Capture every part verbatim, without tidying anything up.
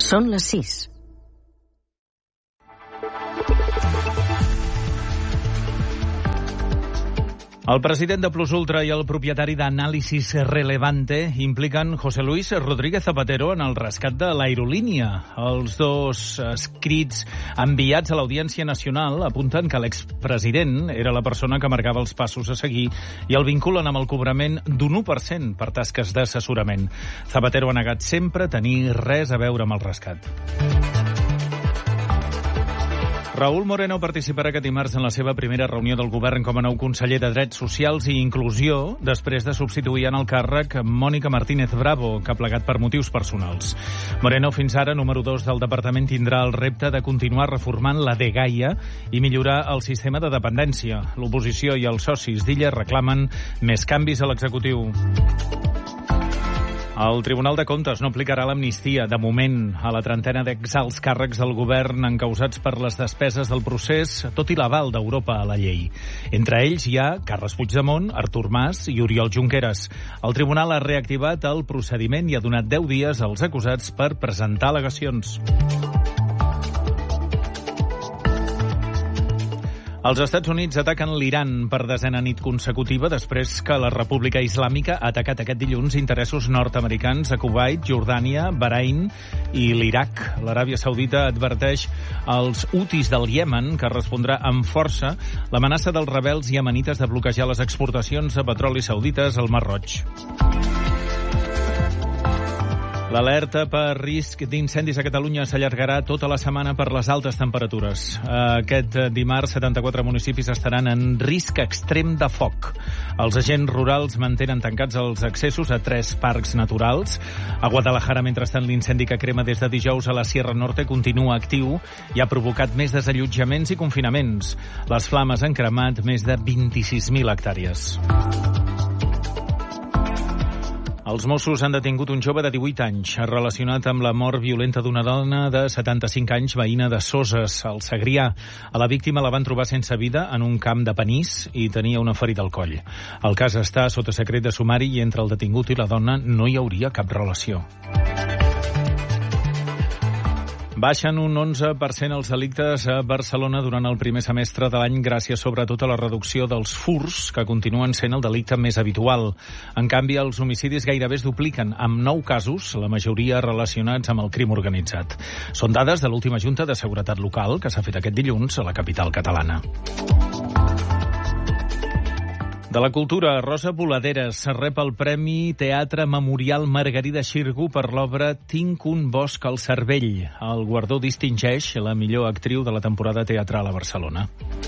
Són les sis. El president de Plus Ultra i el propietari d'Análisis Relevante impliquen José Luis Rodríguez Zapatero en el rescat de l'aerolínia. Els dos escrits enviats a l'Audiència Nacional apunten que l'expresident era la persona que marcava els passos a seguir i el vinculen amb el cobrament d'un u per cent per tasques d'assessorament. Zapatero ha negat sempre tenir res a veure amb el rescat. Raúl Moreno participarà aquest dimarts en la seva primera reunió del govern com a nou conseller de Drets Socials i Inclusió, després de substituir en el càrrec Mònica Martínez Bravo, que ha plegat per motius personals. Moreno, fins ara número dos del departament, tindrà el repte de continuar reformant la dgaia i millorar el sistema de dependència. L'oposició i els socis d'Illa reclamen més canvis a l'executiu. El Tribunal de Comptes no aplicarà l'amnistia, de moment, a la trentena d'exalts càrrecs del govern encausats per les despeses del procés, tot i l'aval d'Europa a la llei. Entre ells hi ha Carles Puigdemont, Artur Mas i Oriol Junqueras. El tribunal ha reactivat el procediment i ha donat deu dies als acusats per presentar al·legacions. Els Estats Units ataquen l'Iran per desena nit consecutiva després que la República Islàmica ha atacat aquest dilluns interessos nord-americans a Kuwait, Jordània, Bahrain i l'Iraq. L'Aràbia Saudita adverteix als hutis del Iemen que respondrà amb força l'amenaça dels rebels iemenites de bloquejar les exportacions de petroli saudites al Mar Roig. L'alerta per risc d'incendis a Catalunya s'allargarà tota la setmana per les altes temperatures. Aquest dimarts, setanta-quatre municipis estaran en risc extrem de foc. Els agents rurals mantenen tancats els accessos a tres parcs naturals. A Guadalajara, mentrestant, l'incendi que crema des de dijous a la Sierra Norte continua actiu i ha provocat més desallotjaments i confinaments. Les flames han cremat més de vint-i-sis mil hectàrees. Els Mossos han detingut un jove de divuit anys relacionat amb la mort violenta d'una dona de setanta-cinc anys, veïna de Soses, al Segrià. A la víctima la van trobar sense vida en un camp de panís i tenia una ferida al coll. El cas està sota secret de sumari i entre el detingut i la dona no hi hauria cap relació. Baixen un onze per cent els delictes a Barcelona durant el primer semestre de l'any gràcies sobretot a la reducció dels furts, que continuen sent el delicte més habitual. En canvi, els homicidis gairebé es dupliquen, amb nou casos, la majoria relacionats amb el crim organitzat. Són dades de l'última Junta de Seguretat Local, que s'ha fet aquest dilluns a la capital catalana. De la cultura, Rosa Boladeres rep el Premi Teatre Memorial Margarida Xirgu per l'obra Tinc un bosc al cervell. El guardó distingeix la millor actriu de la temporada teatral a Barcelona.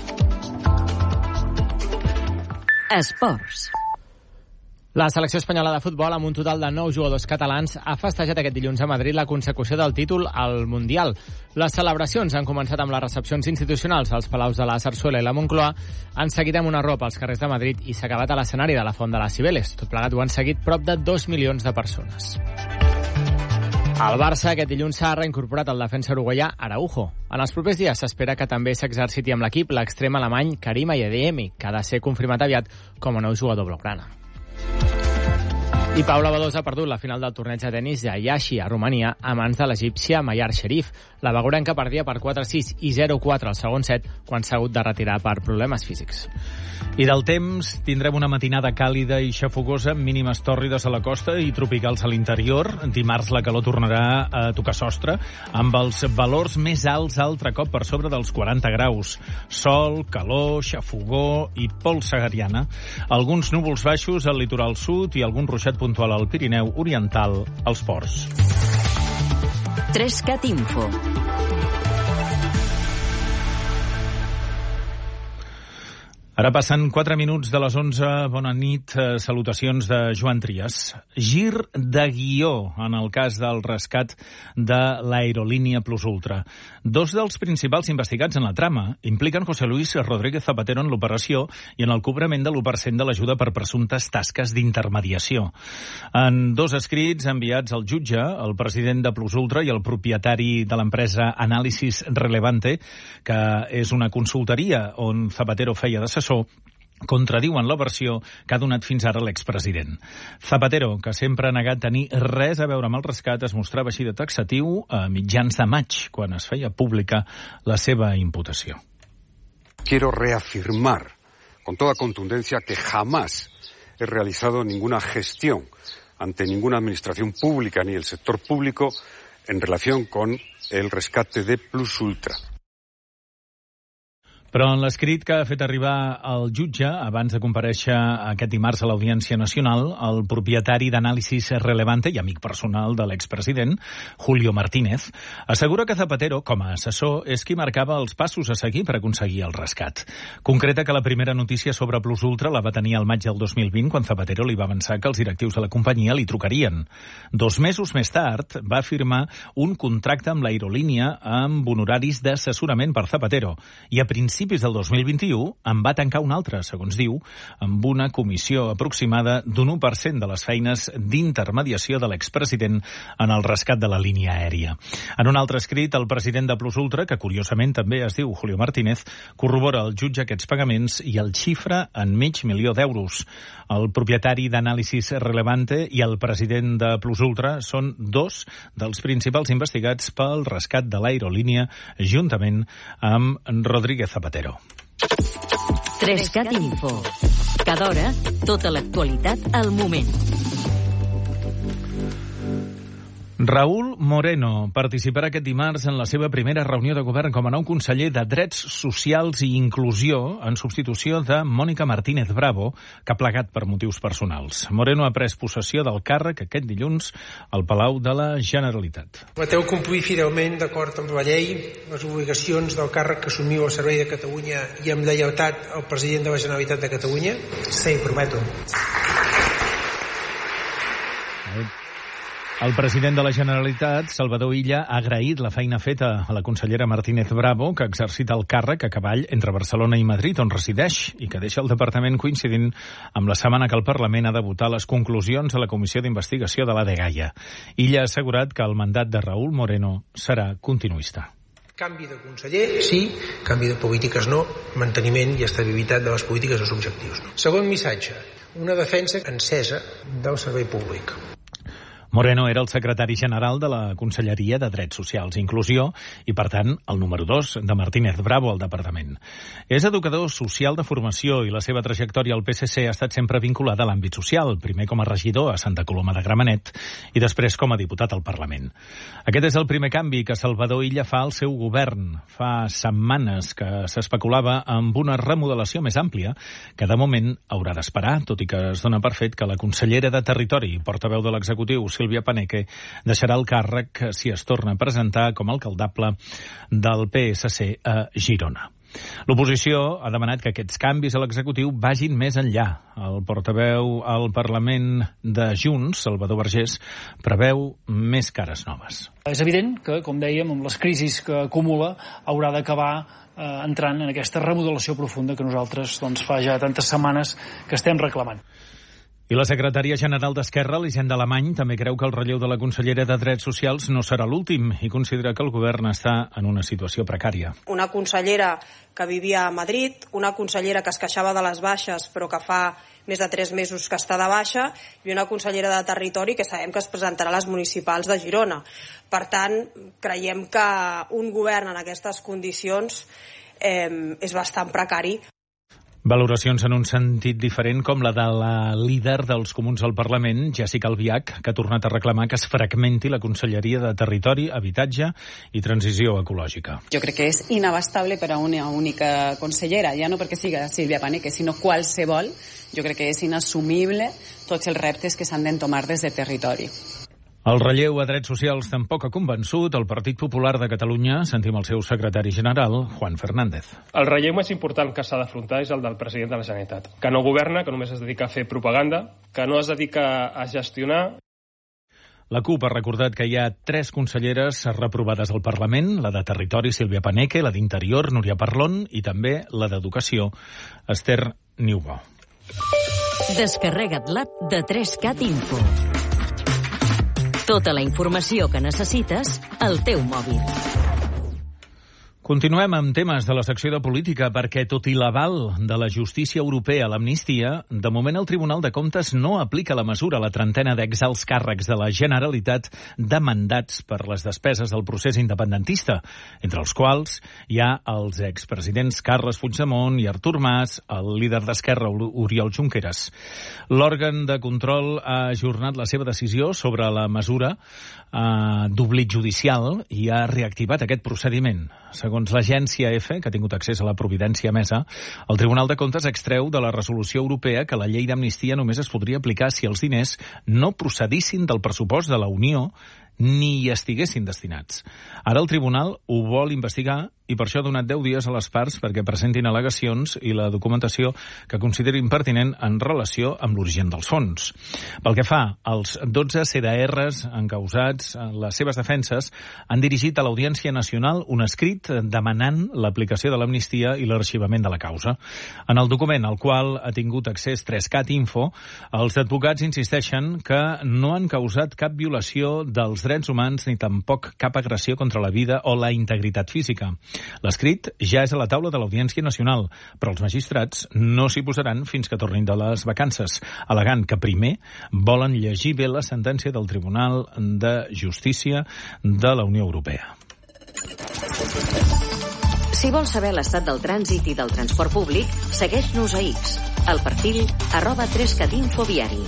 Esports. La selecció espanyola de futbol, amb un total de nou jugadors catalans, ha festejat aquest dilluns a Madrid la consecució del títol al Mundial. Les celebracions han començat amb les recepcions institucionals als palaus de la Zarzuela i la Moncloa, han seguit amb una ropa als carrers de Madrid i s'ha acabat a l'escenari de la Font de les Cibeles. Tot plegat ho han seguit prop de dos milions de persones. Al Barça aquest dilluns s'ha reincorporat el defensa uruguaià Araujo. En els propers dies s'espera que també s'exerciti amb l'equip l'extrem alemany Karim Adeyemi, que ha de ser confirmat aviat com a nou jugador blaugrana. I Paula Badosa ha perdut la final del torneig de tenis de Iași a Romania a mans de l'egípcia Mayar Sherif. La bagurenca perdia per quatre sis i zero quatre al segon set quan s'ha hagut de retirar per problemes físics. I del temps, tindrem una matinada càlida i xafogosa, mínimes tòrrides a la costa i tropicals a l'interior. Dimarts la calor tornarà a tocar sostre, amb els valors més alts altre cop per sobre dels quaranta graus. Sol, calor, xafogó i pols sahariana. Alguns núvols baixos al litoral sud i algun ruixat puntual al Pirineu oriental, als ports. Trescat Info. Ara passen quatre minuts de les onze. Bona nit. Salutacions de Joan Trias. Gir de guió en el cas del rescat de l'aerolínia Plus Ultra. Dos dels principals investigats en la trama impliquen José Luis Rodríguez Zapatero en l'operació i en el cobrament de l'u per cent de l'ajuda per presumptes tasques d'intermediació. En dos escrits enviats al jutge, el president de Plus Ultra i el propietari de l'empresa Análisis Relevante, que és una consultoria on Zapatero feia d'assessor, contradiuen la versió que ha donat fins ara l'expresident. Zapatero, que sempre ha negat tenir res a veure amb el rescat, es mostrava així de taxatiu a mitjans de maig, quan es feia pública la seva imputació. Quiero reafirmar con toda contundencia que jamás he realizado ninguna gestión ante ninguna administración pública ni el sector público en relación con el rescate de Plus Ultra. Però en l'escrit que ha fet arribar el jutge, abans de comparèixer aquest dimarts a l'Audiència Nacional, el propietari d'Anàlisis Relevante i amic personal de l'expresident, Julio Martínez, assegura que Zapatero, com a assessor, és qui marcava els passos a seguir per aconseguir el rescat. Concreta que la primera notícia sobre Plus Ultra la va tenir al maig del dos mil vint, quan Zapatero li va avançar que els directius de la companyia li trucarien. Dos mesos més tard va firmar un contracte amb l'aerolínia amb honoraris d'assessorament per Zapatero i a principis del dos mil vint-i-u en va tancar un altre, segons diu, amb una comissió aproximada d'un u per cent de les feines d'intermediació de l'expresident en el rescat de la línia aèria. En un altre escrit, el president de Plus Ultra, que curiosament també es diu Julio Martínez, corrobora al jutge aquests pagaments i el xifra en mig milió d'euros. El propietari d'Anàlisis Relevante i el president de Plus Ultra són dos dels principals investigats pel rescat de l'aerolínia, juntament amb Rodríguez Zapatero. tres cat Info. Cada hora, tota l'actualitat al moment. Raúl Moreno participarà aquest dimarts en la seva primera reunió de govern com a nou conseller de Drets Socials i Inclusió en substitució de Mònica Martínez Bravo, que ha plegat per motius personals. Moreno ha pres possessió del càrrec aquest dilluns al Palau de la Generalitat. Prometeu complir fidelment, d'acord amb la llei, les obligacions del càrrec que assumiu al servei de Catalunya i amb lleialtat al president de la Generalitat de Catalunya? Sí, prometo. El president de la Generalitat, Salvador Illa, ha agraït la feina feta a la consellera Martínez Bravo, que ha exercit el càrrec a cavall entre Barcelona i Madrid, on resideix, i que deixa el departament coincidint amb la setmana que el Parlament ha de votar les conclusions a la Comissió d'Investigació de la Dgaia. Illa ha assegurat que el mandat de Raúl Moreno serà continuista. Canvi de conseller, sí. Canvi de polítiques, no. Manteniment i estabilitat de les polítiques i els objectius, no. Segon missatge, una defensa encesa del servei públic. Moreno era el secretari general de la Conselleria de Drets Socials i Inclusió i, per tant, el número dos de Martínez Bravo al departament. És educador social de formació i la seva trajectòria al P S C ha estat sempre vinculada a l'àmbit social, primer com a regidor a Santa Coloma de Gramenet i després com a diputat al Parlament. Aquest és el primer canvi que Salvador Illa fa al seu govern. Fa setmanes que s'especulava amb una remodelació més àmplia que de moment haurà d'esperar, tot i que es dona per fet que la consellera de Territori i portaveu de l'executiu, Sílvia Paneque, deixarà el càrrec si es torna a presentar com a alcaldable del P S C a Girona. L'oposició ha demanat que aquests canvis a l'executiu vagin més enllà. El portaveu al Parlament de Junts, Salvador Vergés, preveu més cares noves. És evident que, com dèiem, amb les crisis que acumula, haurà d'acabar eh, entrant en aquesta remodelació profunda que nosaltres doncs, fa ja tantes setmanes que estem reclamant. I la secretària general d'Esquerra, Elisenda Alemany, també creu que el relleu de la consellera de Drets Socials no serà l'últim i considera que el govern està en una situació precària. Una consellera que vivia a Madrid, una consellera que es queixava de les baixes però que fa més de tres mesos que està de baixa i una consellera de Territori que sabem que es presentarà a les municipals de Girona. Per tant, creiem que un govern en aquestes condicions eh, és bastant precari. Valoracions en un sentit diferent com la de la líder dels Comuns al Parlament, Jessica Albiach, que ha tornat a reclamar que es fragmenti la Conselleria de Territori, Habitatge i Transició Ecològica. Jo crec que és inabastable per a una única consellera, ja no perquè siga Sílvia Paneque, sinó qualsevol. Jo crec que és inassumible tots els reptes que s'han d'entomar des de Territori. El relleu a Drets Socials tampoc ha convençut el Partit Popular de Catalunya. Sentim el seu secretari general, Juan Fernández. El relleu més important que s'ha d'afrontar és el del president de la Generalitat, que no governa, que només es dedica a fer propaganda, que no es dedica a gestionar. La CUP ha recordat que hi ha tres conselleres reprovades al Parlament, la de Territori, Sílvia Paneque, la d'Interior, Núria Parlon, i també la d'Educació, Esther Niubó. Descarrega't l'app de tres cat Info. Tota la informació que necessites al teu mòbil. Continuem amb temes de la secció de política perquè, tot i l'aval de la justícia europea a l'amnistia, de moment el Tribunal de Comptes no aplica la mesura a la trentena d'exalts càrrecs de la Generalitat demandats per les despeses del procés independentista, entre els quals hi ha els expresidents Carles Puigdemont i Artur Mas, el líder d'Esquerra, Oriol Junqueras. L'òrgan de control ha ajornat la seva decisió sobre la mesura eh, d'oblit judicial i ha reactivat aquest procediment. Segons l'agència EFE, que ha tingut accés a la providència emesa, el Tribunal de Comptes extreu de la resolució europea que la llei d'amnistia només es podria aplicar si els diners no procedissin del pressupost de la Unió ni hi estiguessin destinats. Ara el Tribunal ho vol investigar i per això ha donat deu dies a les parts perquè presentin al·legacions i la documentació que considerin pertinent en relació amb l'origen dels fons. Pel que fa als dotze C D Rs encausats, les seves defenses han dirigit a l'Audiència Nacional un escrit demanant l'aplicació de l'amnistia i l'arxivament de la causa. En el document al qual ha tingut accés Trescat Info, els advocats insisteixen que no han causat cap violació dels drets humans ni tampoc cap agressió contra la vida o la integritat física. L'escrit ja és a la taula de l'Audiència Nacional, però els magistrats no s'hi posaran fins que tornin de les vacances, al·legant que primer volen llegir bé la sentència del Tribunal de Justícia de la Unió Europea. Si vols saber l'estat del trànsit i del transport públic, segueix-nos a X, al perfil arroba trescatinfoviari.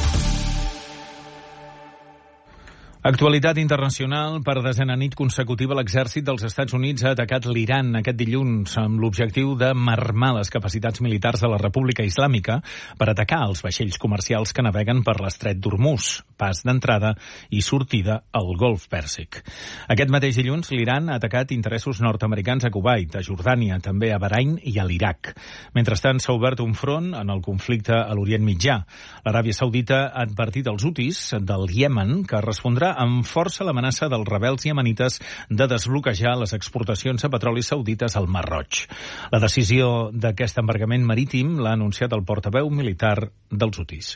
Actualitat internacional. Per desena nit consecutiva, l'exèrcit dels Estats Units ha atacat l'Iran aquest dilluns amb l'objectiu de marmar les capacitats militars de la República Islàmica per atacar els vaixells comercials que naveguen per l'estret d'Hormuz, pas d'entrada i sortida al Golf Pèrsic. Aquest mateix dilluns, l'Iran ha atacat interessos nord-americans a Kuwait, a Jordània, també a Bahrain i a l'Iraq. Mentrestant, s'ha obert un front en el conflicte a l'Orient Mitjà. L'Aràbia Saudita ha advertit els hutis del Iemen que respondrà amb força l'amenaça dels rebels iemenites de desbloquejar les exportacions de petroli saudites al Mar Roig. La decisió d'aquest embargament marítim l'ha anunciat el portaveu militar dels hutis.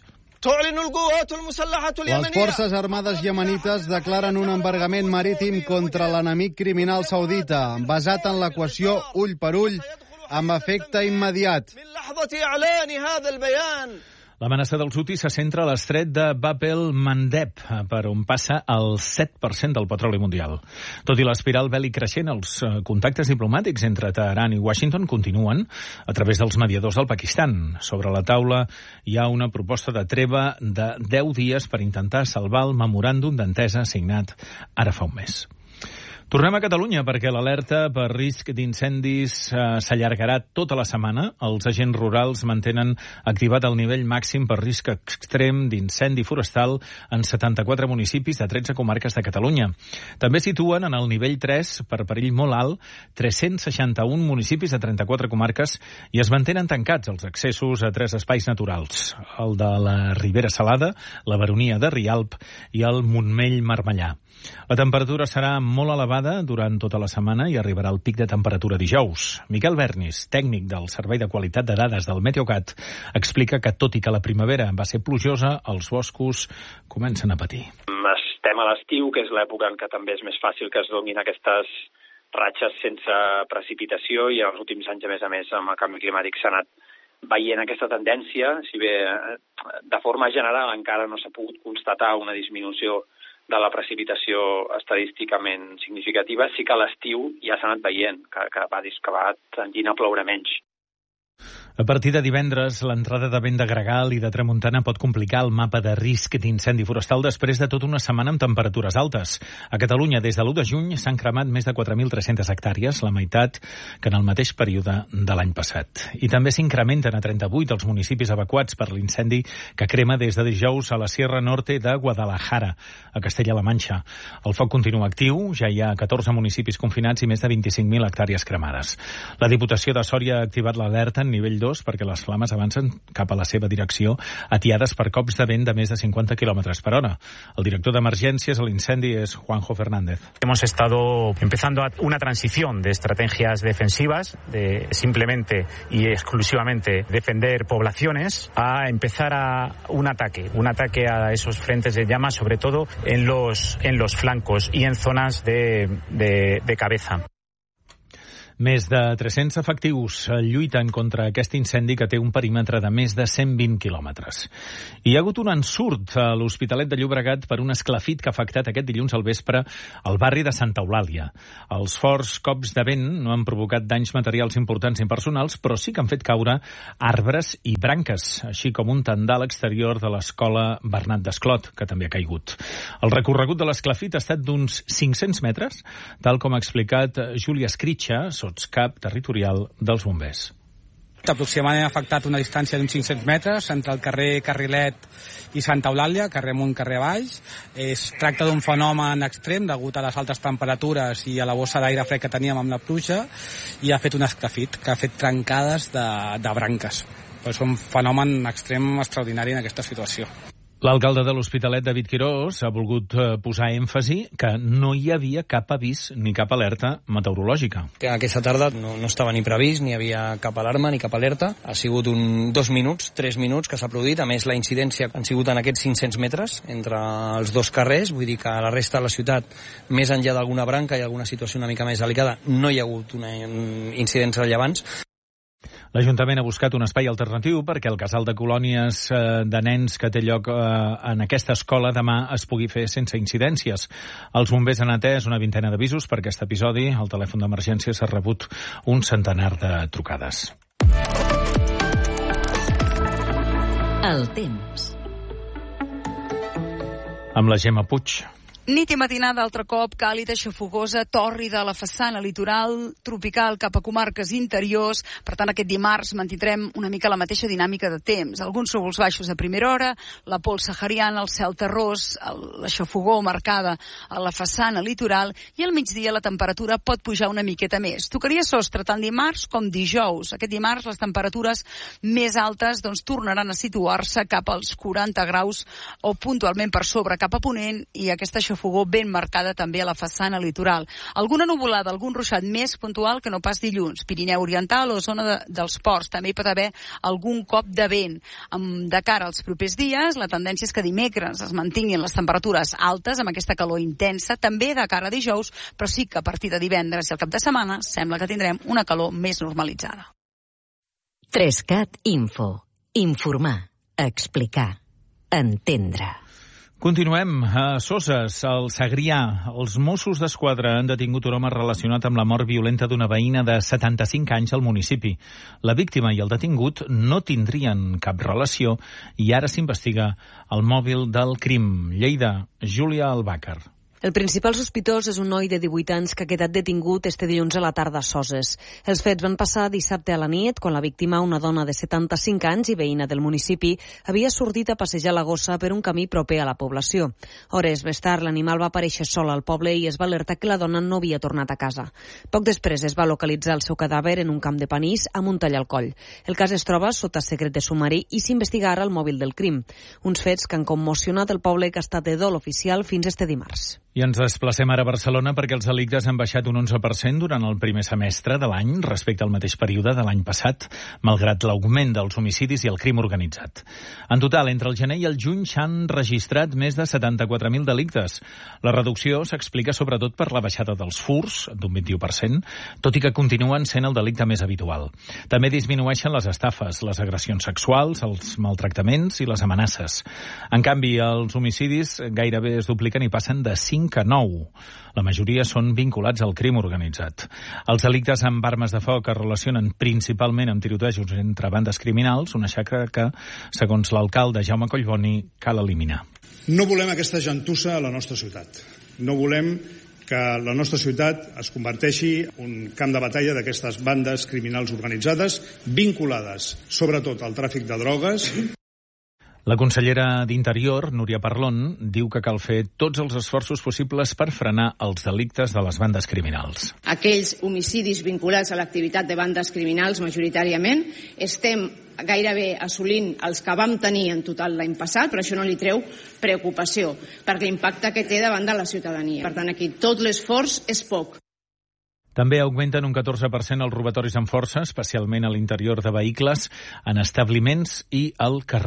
Les forces armades iemenites declaren un embargament marítim contra l'enemic criminal saudita, basat en l'equació ull per ull, amb efecte immediat. L'amenaça dels hutis se centra a l'estret de Bab el-Mandeb, per on passa el set per cent del petroli mundial. Tot i l'espiral bèl·lic creixent, els contactes diplomàtics entre Teheran i Washington continuen a través dels mediadors del Pakistan. Sobre la taula hi ha una proposta de treva de deu dies per intentar salvar el memoràndum d'entesa signat ara fa un mes. Tornem a Catalunya perquè l'alerta per risc d'incendis eh, s'allargarà tota la setmana. Els agents rurals mantenen activat el nivell màxim per risc extrem d'incendi forestal en setanta-quatre municipis de tretze comarques de Catalunya. També situen en el nivell tres, per perill molt alt, tres-cents seixanta-un municipis de trenta-quatre comarques i es mantenen tancats els accessos a tres espais naturals, el de la Ribera Salada, la Baronia de Rialp i el Montmell-Marmellà. La temperatura serà molt elevada durant tota la setmana i arribarà al pic de temperatura dijous. Miquel Bernis, tècnic del Servei de Qualitat de Dades del Meteocat, explica que tot i que la primavera va ser plujosa, els boscos comencen a patir. Estem a l'estiu, que és l'època en què també és més fàcil que es donin aquestes ratxes sense precipitació i els últims anys, a més a més, amb el canvi climàtic s'ha anat veient aquesta tendència. Si bé de forma general encara no s'ha pogut constatar una disminució de la precipitació estadísticament significativa, sí que a l'estiu ja s'ha anat veient que, que, va, que va tendint a ploure menys. A partir de divendres, l'entrada de vent de gregal i de tramuntana pot complicar el mapa de risc d'incendi forestal després de tota una setmana amb temperatures altes. A Catalunya, des de l'u de juny, s'han cremat més de quatre mil tres-centes hectàrees, la meitat que en el mateix període de l'any passat. I també s'incrementen a trenta-vuit els municipis evacuats per l'incendi que crema des de dijous a la Sierra Norte de Guadalajara, a Castella-La Manxa. El foc continua actiu, ja hi ha catorze municipis confinats i més de vint-i-cinc mil hectàrees cremades. La Diputació de Sòria ha activat l'alerta en nivell dos perquè les flames avancen cap a la seva direcció, atiades per cops de vent de més de cinquanta quilòmetres per hora. El director d'Emergències a l'incendi és Juanjo Fernández. Hemos estado empezando una transición de estrategias defensivas, de simplemente y exclusivamente defender poblaciones, a empezar a un ataque, un ataque a esos frentes de llamas, sobre todo en los, en los flancos y en zonas de, de, de cabeza. Més de tres-cents efectius lluiten contra aquest incendi que té un perímetre de més de cent vint quilòmetres. Hi ha hagut un ensurt a l'Hospitalet de Llobregat per un esclafit que ha afectat aquest dilluns al vespre al barri de Santa Eulàlia. Els forts cops de vent no han provocat danys materials importants i personals, però sí que han fet caure arbres i branques, així com un tendal exterior de l'escola Bernat Desclot, que també ha caigut. El recorregut de l'esclafit ha estat d'uns cinc-cents metres, tal com ha explicat Júlia Escritxa, sotscap territorial dels bombers. Aproximadament ha afectat una distància d'uns cinc-cents metres entre el carrer Carrilet i Santa Eulàlia, carrer amunt, carrer baix. Es tracta d'un fenomen extrem degut a les altes temperatures i a la bossa d'aire fred que teníem amb la pluja, i ha fet un esclafit que ha fet trencades de, de branques. És un fenomen extrem extraordinari en aquesta situació. L'alcalde de l'Hospitalet, David Quirós, ha volgut posar èmfasi que no hi havia cap avís ni cap alerta meteorològica. Que aquesta tarda no, no estava ni previst, ni havia cap alarma ni cap alerta. Ha sigut un dos minuts, tres minuts que s'ha produït. A més, la incidència han sigut en aquests cinc-cents metres entre els dos carrers. Vull dir que a la resta de la ciutat, més enllà d'alguna branca i alguna situació una mica més delicada, no hi ha hagut una incidents rellevants. L'Ajuntament ha buscat un espai alternatiu perquè el casal de colònies de nens que té lloc en aquesta escola demà es pugui fer sense incidències. Els bombers han atès una vintena d'avisos per aquest episodi. Al telèfon d'emergència s'ha rebut un centenar de trucades. El temps. Amb la Gemma Puig. Nit i matinada, altre cop, càlida, xafogosa, tòrrida a la façana litoral, tropical cap a comarques interiors. Per tant, aquest dimarts mantindrem una mica la mateixa dinàmica de temps. Alguns núvols baixos a primera hora, la pols sahariana, el cel terrós, la xafogor marcada a la façana litoral, i al migdia la temperatura pot pujar una miqueta més. Tocaria sostre tant dimarts com dijous. Aquest dimarts les temperatures més altes doncs, tornaran a situar-se cap als quaranta graus o puntualment per sobre cap a ponent, i aquesta xafogor ben marcada també a la façana litoral. Alguna nuvolada, algun ruixat més puntual que no pas dilluns. Pirineu Oriental o zona de, dels ports. També hi pot haver algun cop de vent. Amb, de cara als propers dies, la tendència és que dimecres es mantinguin les temperatures altes amb aquesta calor intensa, també de cara a dijous, però sí que a partir de divendres i el cap de setmana sembla que tindrem una calor més normalitzada. Trescat Info. Informar, explicar, entendre. Continuem a Soses, al Segrià. Els Mossos d'Esquadra han detingut un home relacionat amb la mort violenta d'una veïna de setanta-cinc anys al municipi. La víctima i el detingut no tindrien cap relació i ara s'investiga el mòbil del crim. Lleida, Júlia Albàcar. El principal sospitós és un noi de divuit anys que ha quedat detingut este dilluns a la tarda a Soses. Els fets van passar dissabte a la nit, quan la víctima, una dona de setanta-cinc anys i veïna del municipi, havia sortit a passejar la gossa per un camí proper a la població. Hores més tard, l'animal va aparèixer sol al poble i es va alertar que la dona no havia tornat a casa. Poc després es va localitzar el seu cadàver en un camp de panís amb un tall al coll. El cas es troba sota secret de sumari i s'investiga ara el mòbil del crim. Uns fets que han commocionat el poble, que ha estat de dol oficial fins este dimarts. I ens desplacem ara a Barcelona perquè els delictes han baixat un onze per cent durant el primer semestre de l'any respecte al mateix període de l'any passat, malgrat l'augment dels homicidis i el crim organitzat. En total, entre el gener i el juny s'han registrat més de setanta-quatre mil delictes. La reducció s'explica sobretot per la baixada dels furs, d'un vint-i-u per cent, tot i que continuen sent el delicte més habitual. També disminueixen les estafes, les agressions sexuals, els maltractaments i les amenaces. En canvi, els homicidis gairebé es dupliquen i passen de cinc a nou. La majoria són vinculats al crim organitzat. Els delictes amb armes de foc es relacionen principalment amb tirotejos entre bandes criminals, una xacra que, segons l'alcalde Jaume Collboni, cal eliminar. No volem aquesta gentussa a la nostra ciutat. No volem que la nostra ciutat es converteixi en un camp de batalla d'aquestes bandes criminals organitzades vinculades, sobretot, al tràfic de drogues. La consellera d'Interior, Núria Parlon, diu que cal fer tots els esforços possibles per frenar els delictes de les bandes criminals. Aquells homicidis vinculats a l'activitat de bandes criminals, majoritàriament, estem gairebé assolint els que vam tenir en total l'any passat, però això no li treu preocupació, per l'impacte que té davant de la ciutadania. Per tant, aquí tot l'esforç és poc. També augmenten un catorze per cent els robatoris amb força, especialment a l'interior de vehicles, en establiments i al carrer.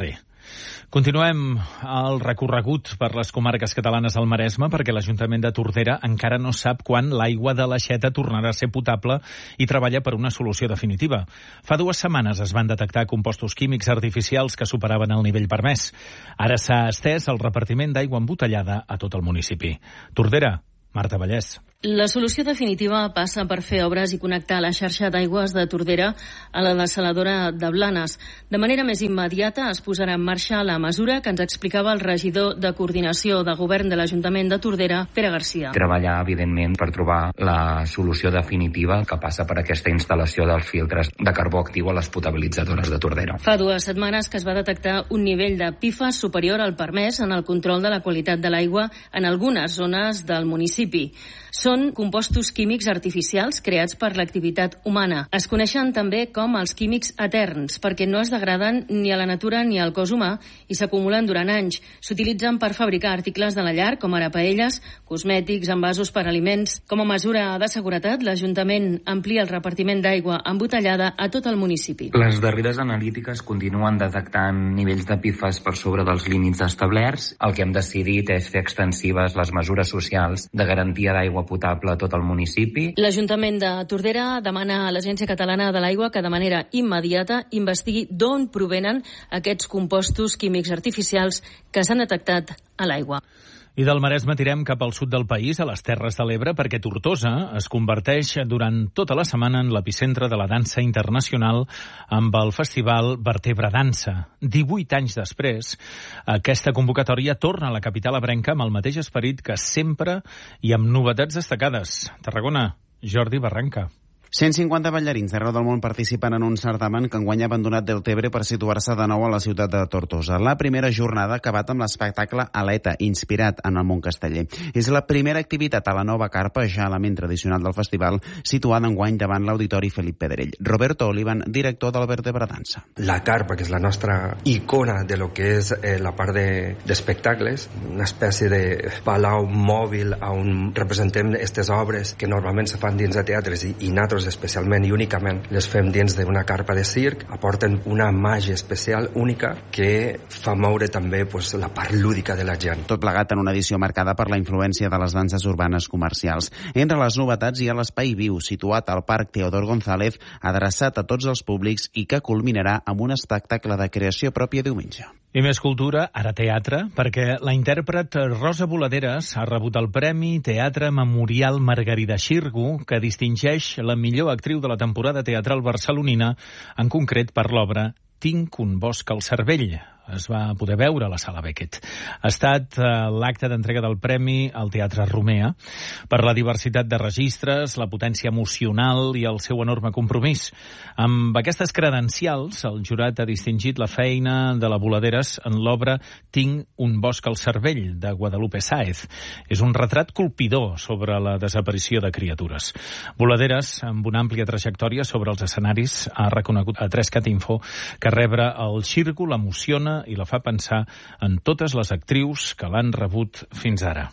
Continuem el recorregut per les comarques catalanes del Maresme perquè l'Ajuntament de Tordera encara no sap quan l'aigua de l'Aixeta tornarà a ser potable i treballa per una solució definitiva. Fa dues setmanes es van detectar compostos químics artificials que superaven el nivell permès. Ara s'ha estès el repartiment d'aigua embotellada a tot el municipi. Tordera, Marta Vallès. La solució definitiva passa per fer obres i connectar la xarxa d'aigües de Tordera a la dessaladora de Blanes. De manera més immediata es posarà en marxa la mesura que ens explicava el regidor de Coordinació de Govern de l'Ajuntament de Tordera, Pere Garcia. Treballar, evidentment, per trobar la solució definitiva que passa per aquesta instal·lació dels filtres de carbó actiu a les potabilitzadores de Tordera. Fa dues setmanes que es va detectar un nivell de P F A S superior al permès en el control de la qualitat de l'aigua en algunes zones del municipi. Són compostos químics artificials creats per l'activitat humana. Es coneixen també com els químics eterns, perquè no es degraden ni a la natura ni al cos humà i s'acumulen durant anys. S'utilitzen per fabricar articles de la llar, com ara paelles, cosmètics, envasos per aliments. Com a mesura de seguretat, l'Ajuntament amplia el repartiment d'aigua embotellada a tot el municipi. Les darreres analítiques continuen detectant nivells de P F A S per sobre dels límits establerts. El que hem decidit és fer extensives les mesures socials de garantia d'aigua potable a tot el municipi. L'Ajuntament de Tordera demana a l'Agència Catalana de l'Aigua que de manera immediata investigui d'on provenen aquests compostos químics artificials que s'han detectat a l'aigua. I del Maresme tirem cap al sud del país, a les Terres de l'Ebre, perquè Tortosa es converteix durant tota la setmana en l'epicentre de la dansa internacional amb el festival Vertebra Dansa. divuit anys després, aquesta convocatòria torna a la capital ebrenca amb el mateix esperit que sempre i amb novetats destacades. Tarragona, Jordi Barranca. cent cinquanta ballarins d'arreu del món participen en un certamen que enguany ha abandonat Deltebre per situar-se de nou a la ciutat de Tortosa. La primera jornada ha acabat amb l'espectacle Aleta, inspirat en el món casteller. És la primera activitat a la nova carpa, ja element tradicional del festival, situada enguany davant l'Auditori Felip Pedrell. Roberto Olivan, director del Vertebra Dansa. La carpa, que és la nostra icona de lo que és eh, la part d'espectacles, de, una espècie de palau mòbil on representem aquestes obres que normalment se fan dins de teatres i, i nosaltres especialment i únicament les fem dins d'una carpa de circ, aporten una màgia especial, única, que fa moure també pues, la part lúdica de la gent. Tot plegat en una edició marcada per la influència de les danses urbanes comercials. Entre les novetats hi ha l'Espai Viu, situat al Parc Teodor González, adreçat a tots els públics i que culminarà amb un espectacle de creació pròpia diumenge. I més cultura, ara teatre, perquè la intèrpret Rosa Boladeres ha rebut el Premi Teatre Memorial Margarida Xirgu, que distingeix la millor actriu de la temporada teatral barcelonina, en concret per l'obra Tinc un bosc al cervell. Es va poder veure a la Sala Beckett. Ha estat eh, l'acte d'entrega del premi al Teatre Romea per la diversitat de registres, la potència emocional i el seu enorme compromís. Amb aquestes credencials, el jurat ha distingit la feina de la Boladeres en l'obra Tinc un bosc al cervell, de Guadalupe Sáez. És un retrat colpidor sobre la desaparició de criatures. Boladeres, amb una àmplia trajectòria sobre els escenaris, ha reconegut a tres cat info que rebre el Xirgu l'emociona i la fa pensar en totes les actrius que l'han rebut fins ara.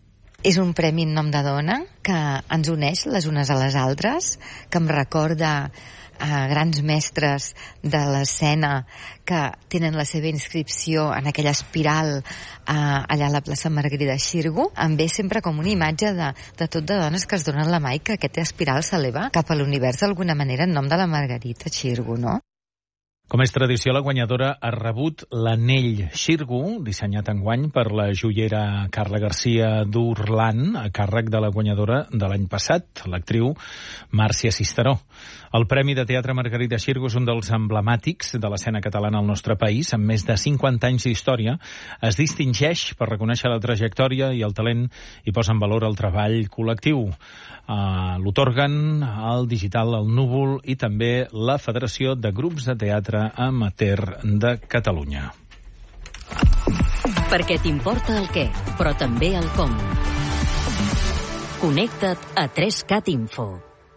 És un premi en nom de dona que ens uneix les unes a les altres, que em recorda a grans mestres de l'escena que tenen la seva inscripció en aquella espiral eh, allà a la plaça Margarida Xirgu. Em ve sempre com una imatge de, de tot de dones que es donen la mà i que aquesta espiral s'eleva cap a l'univers d'alguna manera en nom de la Margarita Xirgu, no? Com és tradició, la guanyadora ha rebut l'anell Xirgu, dissenyat enguany per la joiera Carla García d'Urlan, a càrrec de la guanyadora de l'any passat, l'actriu Màrcia Cisteró. El Premi de Teatre Margarida Xirgu és un dels emblemàtics de l'escena catalana al nostre país, amb més de cinquanta anys d'història. Es distingeix per reconèixer la trajectòria i el talent i posa en valor el treball col·lectiu. Uh, l'otorguen el Digital, el Núvol i també la Federació de Grups de Teatre Amateur de Catalunya. Perquè t'importa el què, però també el com. Connecta't a tres cat info.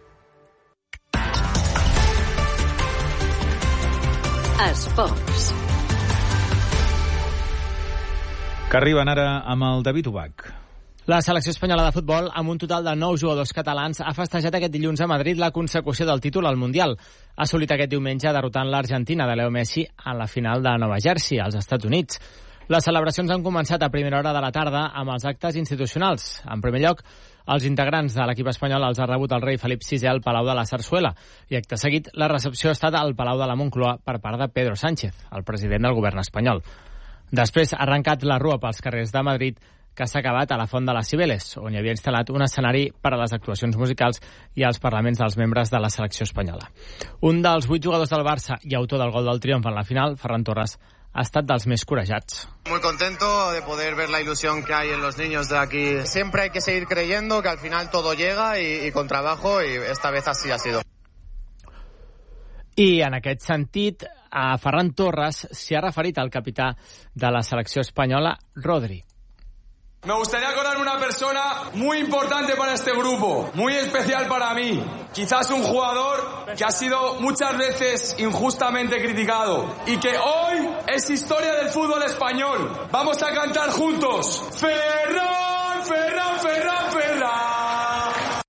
Esports. Que arriben ara amb el David Ubach. La selecció espanyola de futbol, amb un total de nou jugadors catalans, ha festejat aquest dilluns a Madrid la consecució del títol al Mundial. Ha assolit aquest diumenge derrotant l'Argentina de Leo Messi en la final de Nova Jersey, als Estats Units. Les celebracions han començat a primera hora de la tarda amb els actes institucionals. En primer lloc, els integrants de l'equip espanyol els ha rebut el rei Felip sisè al Palau de la Sarsuela i acte seguit la recepció ha estat al Palau de la Moncloa per part de Pedro Sánchez, el president del govern espanyol. Després ha arrencat la rua pels carrers de Madrid, que s'ha acabat a la Font de les Cibeles, on hi havia instal·lat un escenari per a les actuacions musicals i els parlaments dels membres de la selecció espanyola. Un dels vuit jugadors del Barça i autor del gol del triomf en la final, Ferran Torres, ha estat dels més corejats. Muy contento de poder ver la ilusión que hay en los niños de aquí. Siempre hay que seguir creyendo que al final todo llega y, y con trabajo, y esta vez así ha sido. I en aquest sentit, a Ferran Torres s'hi ha referit al capità de la selecció espanyola, Rodri. Me gustaría acordarme una persona muy importante para este grupo, muy especial para mí. Quizás un jugador que ha sido muchas veces injustamente criticado y que hoy es historia del fútbol español. Vamos a cantar juntos. Ferran, Ferran, Ferran, Ferran.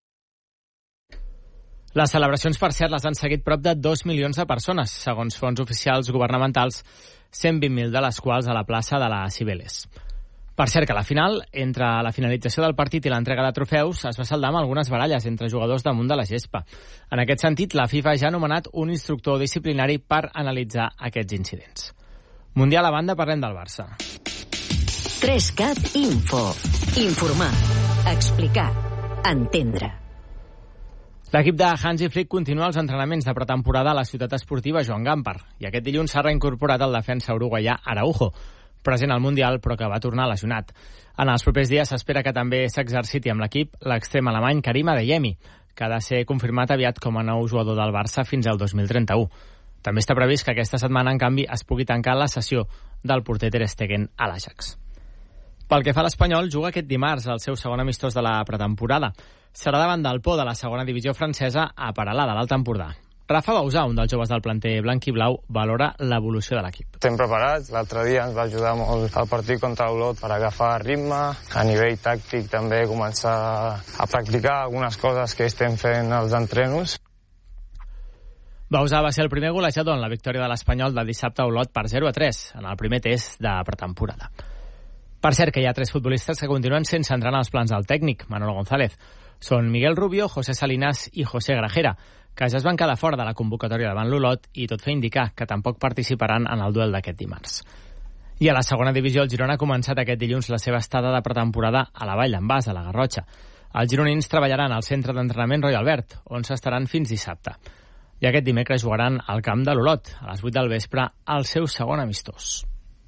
Les celebracions, per cert, les han seguit prop de dos milions de persones, segons fons oficials governamentals, cent vint mil de les quals a la plaça de la Cibeles. Per cert, que a la final, entre la finalització del partit i l'entrega de trofeus, es va saldar amb algunes baralles entre jugadors damunt de la gespa. En aquest sentit, la FIFA ja ha nomenat un instructor disciplinari per analitzar aquests incidents. Mundial a banda, parlem del Barça. tres cat Info. Informar, explicar, entendre. L'equip de Hansi Flick continua els entrenaments de pretemporada a la ciutat esportiva Joan Gamper i aquest dilluns s'ha reincorporat el defensa uruguaià Araujo, present al Mundial però que va tornar lesionat. En els propers dies s'espera que també s'exerciti amb l'equip l'extrem alemany Karim Adeyemi, que ha de ser confirmat aviat com a nou jugador del Barça fins al dos mil trenta-u. També està previst que aquesta setmana, en canvi, es pugui tancar la sessió del porter Ter Stegen a l'Ajax. Pel que fa a l'Espanyol, juga aquest dimarts el seu segon amistós de la pretemporada. Serà davant del Pau de la segona divisió francesa a Peralada, de l'Alt Empordà. Rafa Bausà, un dels joves del planter blanc i blau, valora l'evolució de l'equip. Estem preparats. L'altre dia ens va ajudar molt el partit contra l'Olot per agafar ritme. A nivell tàctic també començar a practicar algunes coses que estem fent als entrenos. Bausà va ser el primer golejador en la victòria de l'Espanyol de dissabte a Olot per zero a tres en el primer test de pretemporada. Per cert, que hi ha tres futbolistes que continuen sense entrar en els plans del tècnic, Manolo González. Són Miguel Rubio, José Salinas i José Grajera, que ja es van quedar fora de la convocatòria davant l'Olot i tot fa indicar que tampoc participaran en el duel d'aquest dimarts. I a la segona divisió, el Girona ha començat aquest dilluns la seva estada de pretemporada a la Vall d'en Bas, a la Garrotxa. Els gironins treballaran al centre d'entrenament Roy Albert, on s'estaran fins dissabte. I aquest dimecres jugaran al camp de l'Olot, a les vuit del vespre, al seu segon amistós.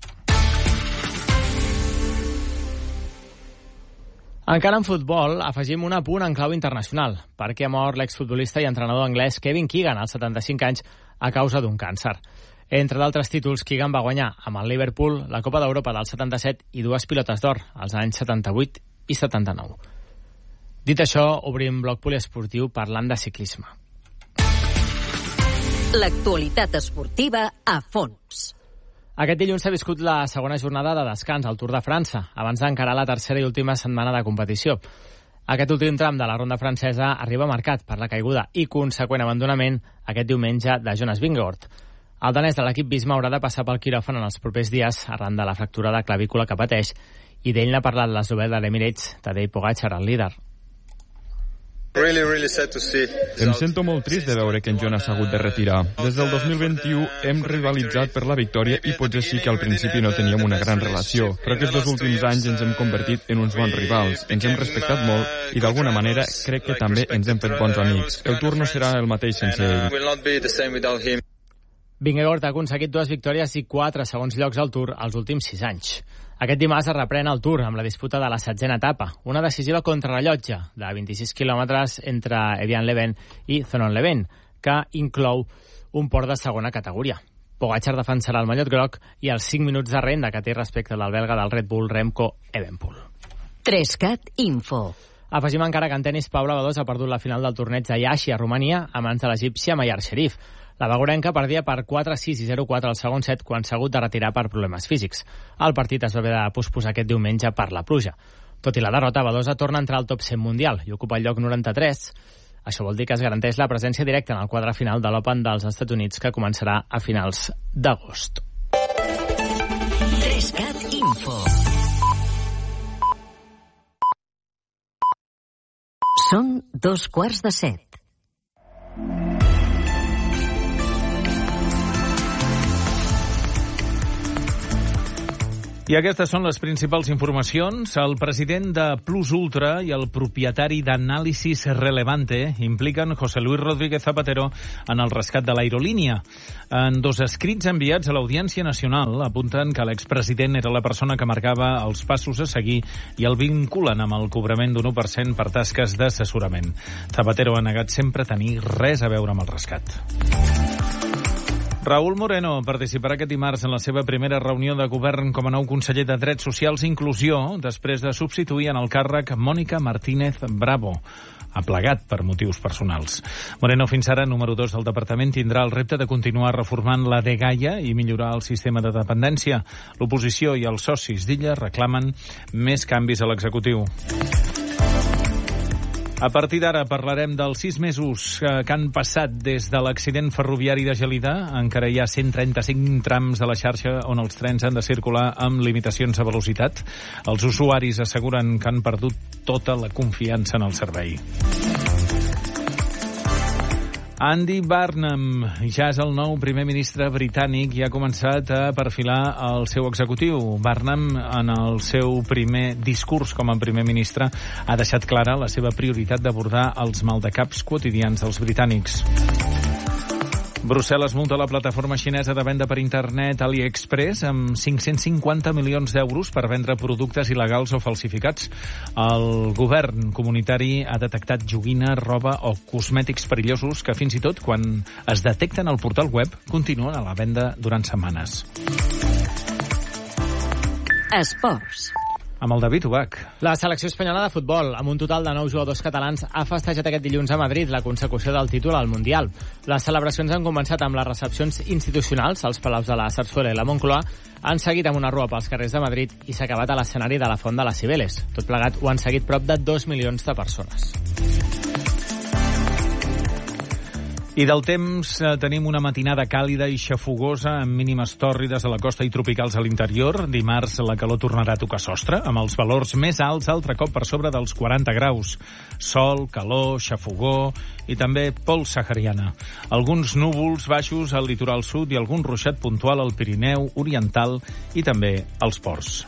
Encara en futbol, afegim un apunt en clau internacional, perquè ha mort l'exfutbolista i entrenador anglès Kevin Keegan, als setanta-cinc anys, a causa d'un càncer. Entre d'altres títols, Keegan va guanyar amb el Liverpool la Copa d'Europa del setanta-set i dues pilotes d'or, als anys setanta-vuit i setanta-nou. Dit això, obrim bloc poliesportiu parlant de ciclisme. L'actualitat esportiva a fons. Aquest dilluns s'ha viscut la segona jornada de descans al Tour de França, abans d'encarar la tercera i última setmana de competició. Aquest últim tram de la ronda francesa arriba marcat per la caiguda i conseqüent abandonament aquest diumenge de Jonas Vingegaard. El danès de l'equip Visma haurà de passar pel quiròfan en els propers dies arran de la fractura de clavícula que pateix, i d'ell n'ha parlat l'eslovè de l'Emirates, Tadej Pogačar, el líder. Really, really sad to see. Em sento molt trist de veure que en Jonas s'ha hagut de retirar. Des del dos mil vint-i-u hem rivalitzat per la victòria i potser sí que al principi no teníem una gran relació, però aquests dos últims anys ens hem convertit en uns bons rivals, ens hem respectat molt i d'alguna manera crec que també ens hem fet bons amics. El Tour no serà el mateix sense ell. Vingegaard ha aconseguit dues victòries i quatre segons llocs al Tour els últims sis anys. Aquest dimarts es reprèn el Tour amb la disputa de la setzena etapa, una decisiva contrarrellotge de vint-i-sis quilòmetres entre Evian-les-Bains i Thonon-les-Bains, que inclou un port de segona categoria. Pogačar defensarà el mallot groc i els cinc minuts de renda que té respecte del belga del Red Bull Remco Evenepoel. tres cat Info. Afegim encara que en tenis Pau Lavadós ha perdut la final del torneig de Iași a Romania a mans de l'egípcia Mayar Sherif. La bagorenca perdia per quatre sis i zero quatre al segon set quan s'ha hagut de retirar per problemes físics. El partit es va haver de posposar aquest diumenge per la pluja. Tot i la derrota, Badosa torna a entrar al top cent mundial i ocupa el lloc noranta-tres. Això vol dir que es garanteix la presència directa en el quadre final de l'Open dels Estats Units, que començarà a finals d'agost. Trescat Info. Són dos quarts de set. I aquestes són les principals informacions. El president de Plus Ultra i el propietari d'Anàlisis Relevante impliquen José Luis Rodríguez Zapatero en el rescat de l'aerolínia. En dos escrits enviats a l'Audiència Nacional apunten que l'expresident era la persona que marcava els passos a seguir i el vinculen amb el cobrament d'un u per cent per tasques d'assessorament. Zapatero ha negat sempre tenir res a veure amb el rescat. Raúl Moreno participarà aquest dimarts en la seva primera reunió de govern com a nou conseller de Drets Socials i Inclusió, després de substituir en el càrrec Mònica Martínez Bravo, aplegat per motius personals. Moreno, fins ara número dos del departament, tindrà el repte de continuar reformant la dgaia i millorar el sistema de dependència. L'oposició i els socis d'Illa reclamen més canvis a l'executiu. A partir d'ara parlarem dels sis mesos que han passat des de l'accident ferroviari de Gelida. Encara hi ha cent trenta-cinc trams de la xarxa on els trens han de circular amb limitacions de velocitat. Els usuaris asseguren que han perdut tota la confiança en el servei. Andy Burnham ja és el nou primer ministre britànic i ha començat a perfilar el seu executiu. Burnham, en el seu primer discurs com a primer ministre, ha deixat clara la seva prioritat d'abordar els maldecaps quotidians dels britànics. Brussel·les multa la plataforma xinesa de venda per internet AliExpress amb cinc-cents cinquanta milions d'euros per vendre productes il·legals o falsificats. El govern comunitari ha detectat joguina, roba o cosmètics perillosos que fins i tot quan es detecten al portal web continuen a la venda durant setmanes. Esports. Amb el David Ubach. La selecció espanyola de futbol, amb un total de nou jugadors catalans, ha festejat aquest dilluns a Madrid la consecució del títol al Mundial. Les celebracions han començat amb les recepcions institucionals als Palaus de la Zarzuela i la Moncloa, han seguit amb una rua pels carrers de Madrid i s'ha acabat a l'escenari de la Font de les Cibeles. Tot plegat ho han seguit prop de dos milions de persones. I del temps eh, tenim una matinada càlida i xafogosa amb mínimes tòrrides a la costa i tropicals a l'interior. Dimarts la calor tornarà a tocar sostre, amb els valors més alts altre cop per sobre dels quaranta graus. Sol, calor, xafogó i també pols sahariana. Alguns núvols baixos al litoral sud i algun ruixat puntual al Pirineu oriental i també als ports.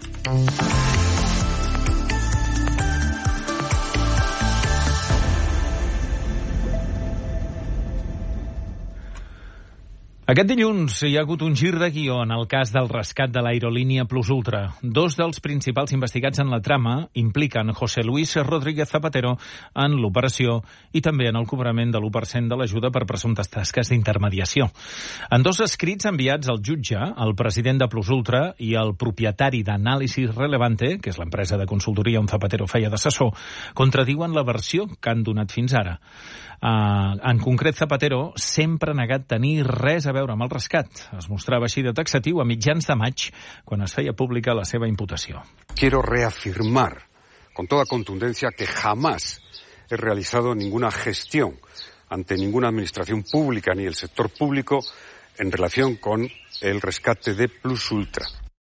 Aquest dilluns hi ha hagut un gir de guió en el cas del rescat de l'aerolínia Plus Ultra. Dos dels principals investigats en la trama impliquen José Luis Rodríguez Zapatero en l'operació i també en el cobrament de l'u per cent de l'ajuda per presumptes tasques d'intermediació. En dos escrits enviats al jutge, el president de Plus Ultra i el propietari d'Anàlisis Relevante, que és l'empresa de consultoria on Zapatero feia d'assessor, contradiuen la versió que han donat fins ara. Uh, en concret, Zapatero sempre ha negat tenir res a veure amb el rescat. Es mostrava així de taxatiu a mitjans de maig, quan es feia pública la seva imputació. Quiero reafirmar con toda contundencia que jamás he realizado ninguna gestión ante ninguna administración pública ni el sector público en relación con el rescate de Plus Ultra.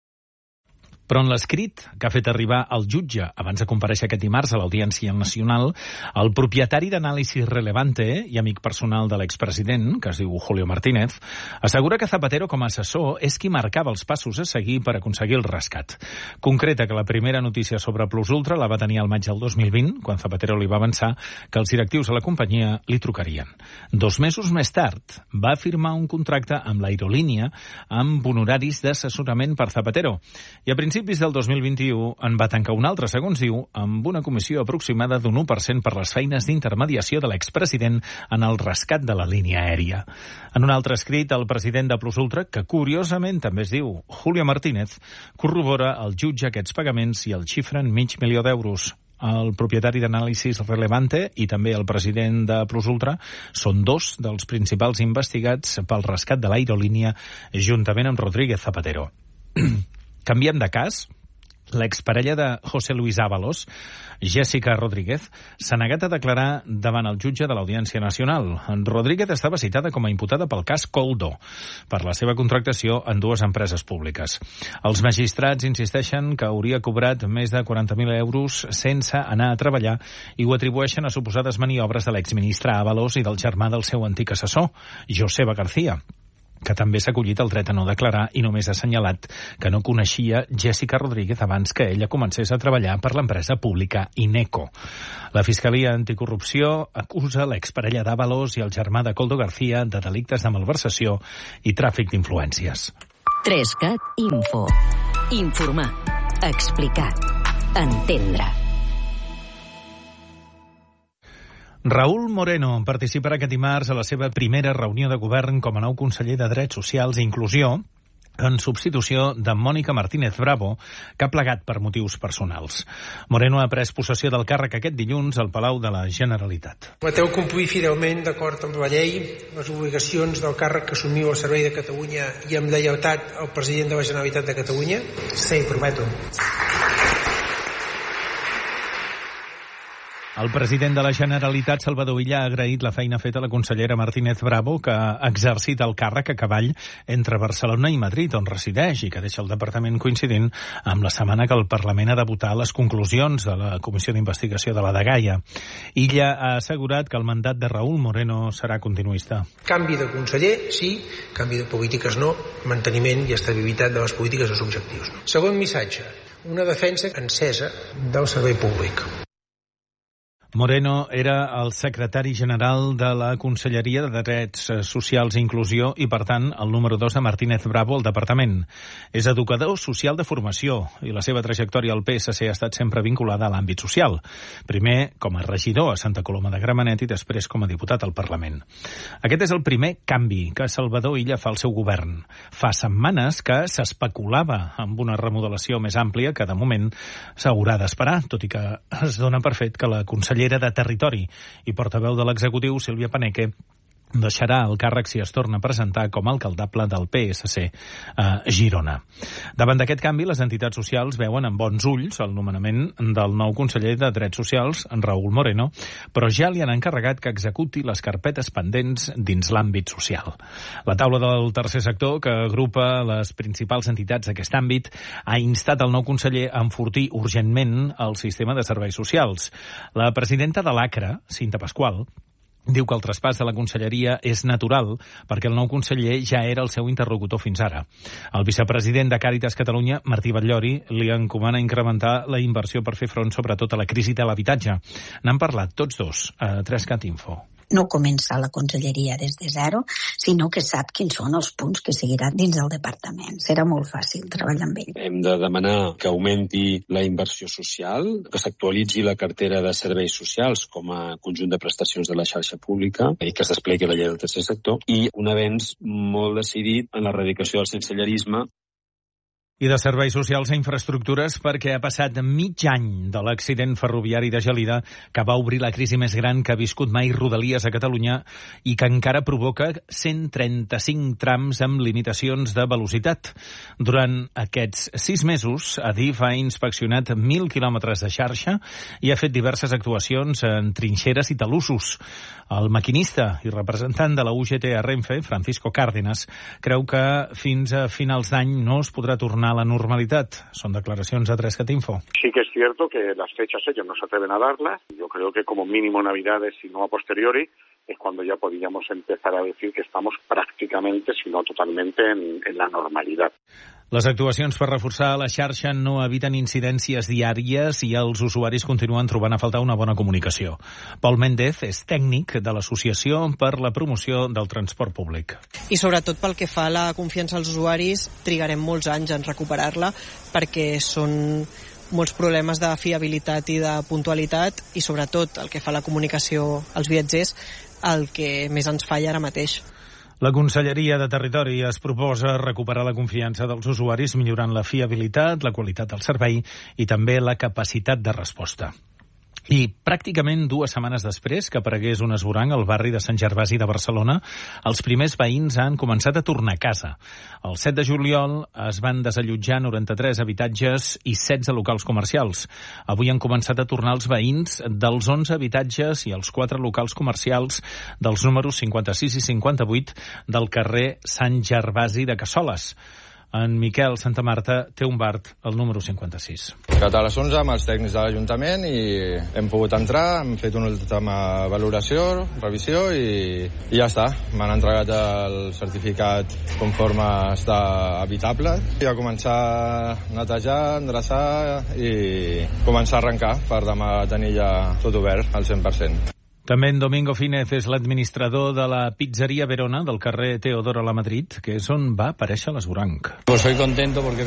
Però en l'escrit que ha fet arribar al jutge abans de comparèixer aquest dimarts a l'Audiència Nacional, el propietari d'Anàlisis Relevante i amic personal de l'expresident, que es diu Julio Martínez, assegura que Zapatero com a assessor és qui marcava els passos a seguir per aconseguir el rescat. Concreta que la primera notícia sobre Plus Ultra la va tenir al maig del dos mil vint, quan Zapatero li va avançar que els directius de la companyia li trucarien. Dos mesos més tard va firmar un contracte amb l'aerolínia amb honoraris d'assessorament per Zapatero i a principis A principis del dos mil vint-i-u en va tancar un altre, segons diu, amb una comissió aproximada d'un u per cent per les feines d'intermediació de l'expresident en el rescat de la línia aèria. En un altre escrit, el president de Plus Ultra, que curiosament també es diu Julio Martínez, corrobora al jutge aquests pagaments i el xifren mig milió d'euros. El propietari d'Anàlisis Relevante i també el president de Plus Ultra són dos dels principals investigats pel rescat de l'aerolínia juntament amb Rodríguez Zapatero. Canviem de cas L'exparella de José Luis Ábalos, Jessica Rodríguez, s'ha negat a declarar davant el jutge de l'Audiència Nacional. Rodríguez estava citada com a imputada pel cas Coldo, per la seva contractació en dues empreses públiques. Els magistrats insisteixen que hauria cobrat més de quaranta mil euros sense anar a treballar i ho atribueixen a suposades maniobres de l'exministre Ábalos i del germà del seu antic assessor, Joseba García, que també s'ha acollit el dret a no declarar i només ha assenyalat que no coneixia Jessica Rodríguez abans que ella comencés a treballar per l'empresa pública Ineco. La Fiscalia Anticorrupció acusa l'exparella d'Ábalos i el germà de Coldo García de delictes de malversació i tràfic d'influències. tres cat Info. Informar. Explicar. Entendre. Raúl Moreno participarà aquest dimarts a la seva primera reunió de govern com a nou conseller de Drets Socials i Inclusió, en substitució de Mònica Martínez Bravo, que ha plegat per motius personals. Moreno ha pres possessió del càrrec aquest dilluns al Palau de la Generalitat. Prometeu complir fidelment, d'acord amb la llei, les obligacions del càrrec que assumiu al servei de Catalunya i amb lleialtat al president de la Generalitat de Catalunya? Sí, prometo. El president de la Generalitat, Salvador Illa, ha agraït la feina feta a la consellera Martínez Bravo, que ha exercit el càrrec a cavall entre Barcelona i Madrid, on resideix, i que deixa el departament coincidint amb la setmana que el Parlament ha de votar les conclusions de la Comissió d'Investigació de la Dgaia. Illa ha assegurat que el mandat de Raúl Moreno serà continuista. Canvi de conseller, sí. Canvi de polítiques, no. Manteniment i estabilitat de les polítiques és objectius. Segon missatge, una defensa encesa del servei públic. Moreno era el secretari general de la Conselleria de Drets Socials i Inclusió i, per tant, el número dos de Martínez Bravo al departament. És educador social de formació i la seva trajectòria al P S C ha estat sempre vinculada a l'àmbit social. Primer com a regidor a Santa Coloma de Gramenet i després com a diputat al Parlament. Aquest és el primer canvi que Salvador Illa fa al seu govern. Fa setmanes que s'especulava amb una remodelació més àmplia que, de moment, s'haurà d'esperar, tot i que es dona per fet que la consellera de Territori i portaveu de l'executiu, Sílvia Paneque, deixarà el càrrec si es torna a presentar com a alcaldable del P S C a Girona. Davant d'aquest canvi, les entitats socials veuen amb bons ulls el nomenament del nou conseller de Drets Socials, en Raúl Moreno, però ja li han encarregat que executi les carpetes pendents dins l'àmbit social. La taula del tercer sector, que agrupa les principals entitats d'aquest àmbit, ha instat el nou conseller a enfortir urgentment el sistema de serveis socials. La presidenta de l'ACRA, Cinta Pasqual, diu que el traspàs de la conselleria és natural perquè el nou conseller ja era el seu interlocutor fins ara. El vicepresident de Càritas Catalunya, Martí Batllori, li encomana incrementar la inversió per fer front sobretot a la crisi de l'habitatge. N'han parlat tots dos a tres cat Info. No comença la conselleria des de zero, sinó que sap quins són els punts que seguirà dins del departament. Serà molt fàcil treballar amb ell. Hem de demanar que augmenti la inversió social, que s'actualitzi la cartera de serveis socials com a conjunt de prestacions de la xarxa pública i que es desplegui la llei del tercer sector, i un avenç molt decidit en l'erradicació del sensellarisme. I de serveis socials a infraestructures, perquè ha passat mig any de l'accident ferroviari de Gelida que va obrir la crisi més gran que ha viscut mai Rodalies a Catalunya i que encara provoca cent trenta-cinc trams amb limitacions de velocitat. Durant aquests sis mesos, Adif ha inspeccionat mil quilòmetres de xarxa i ha fet diverses actuacions en trinxeres i talussos. El maquinista i representant de la U G T a Renfe, Francisco Cárdenas, creu que fins a finals d'any no es podrà tornar a la normalitat. Son declaracions a tres cat Info. Sí que es cierto que las fechas ellos no se atreven a darlas. Yo creo que como mínimo Navidades, si no a posteriori, es cuando ya podríamos empezar a decir que estamos prácticamente, si no totalmente, en, en la normalidad. Les actuacions per reforçar la xarxa no eviten incidències diàries i els usuaris continuen trobant a faltar una bona comunicació. Pol Méndez és tècnic de l'Associació per la Promoció del Transport Públic. I sobretot pel que fa a la confiança als usuaris, trigarem molts anys en recuperar-la perquè són molts problemes de fiabilitat i de puntualitat i sobretot el que fa a la comunicació als viatgers, el que més ens falla ara mateix. La Conselleria de Territori es proposa recuperar la confiança dels usuaris millorant la fiabilitat, la qualitat del servei i també la capacitat de resposta. I pràcticament dues setmanes després que aparegués un esvoranc al barri de Sant Gervasi de Barcelona, els primers veïns han començat a tornar a casa. El set de juliol es van desallotjar noranta-tres habitatges i setze locals comercials. Avui han començat a tornar els veïns dels onze habitatges i els quatre locals comercials dels números cinquanta-sis i cinquanta-vuit del carrer Sant Gervasi de Cassoles. En Miquel Santamarta té un bar al número cinquanta-sis. A les onze amb els tècnics de l'Ajuntament i hem pogut entrar, hem fet una última valoració, revisió i, i ja està. M'han entregat el certificat conforme està habitable i a començar a netejar, endreçar i començar a arrencar per demà tenir ja tot obert al cent per cent. També en Domingo Fínez és l'administrador de la pizzeria Verona del carrer Teodoro Lamadrid, que és on va aparèixer l'esvoranc. Pues soy contento porque